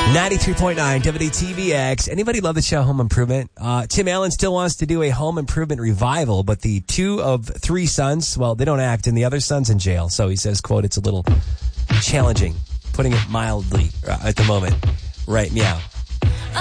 93.9 WDTVX. Anybody love the show Home Improvement? Tim Allen still wants to do a Home Improvement revival, but the 2 of 3 sons, well, they don't act, and the other son's in jail. So he says, quote, it's a little challenging, putting it mildly at the moment. Right, meow.